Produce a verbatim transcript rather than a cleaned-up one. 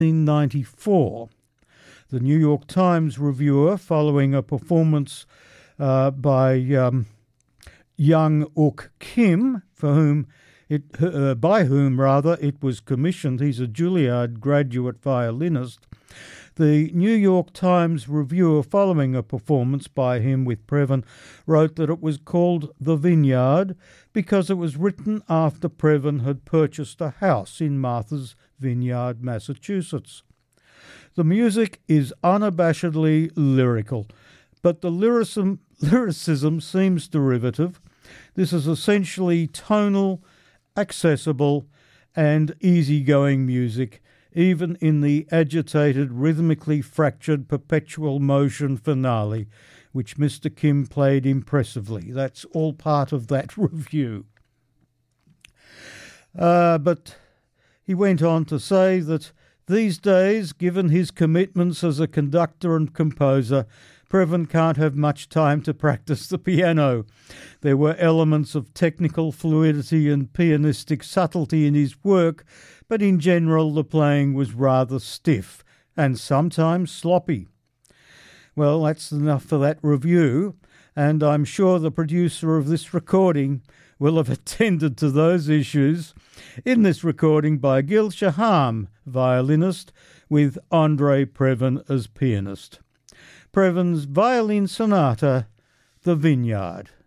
nineteen ninety-four. The New York Times reviewer, following a performance uh, by um, Young Uk Kim, for whom it, uh, by whom rather it was commissioned. He's a Juilliard graduate violinist. The New York Times reviewer, following a performance by him with Previn, wrote that it was called The Vineyard because it was written after Previn had purchased a house in Martha's Vineyard, Massachusetts. The music is unabashedly lyrical, but the lyricism, lyricism seems derivative. This is essentially tonal, accessible, and easygoing music, even in the agitated, rhythmically fractured perpetual motion finale, which Mister Kim played impressively. That's all part of that review. Uh, but he went on to say that these days, given his commitments as a conductor and composer, Previn can't have much time to practice the piano. There were elements of technical fluidity and pianistic subtlety in his work, but in general the playing was rather stiff and sometimes sloppy. Well, that's enough for that review, and I'm sure the producer of this recording will have attended to those issues in this recording by Gil Shaham, violinist, with Andre Previn as pianist. Previn's Violin Sonata, The Vineyard.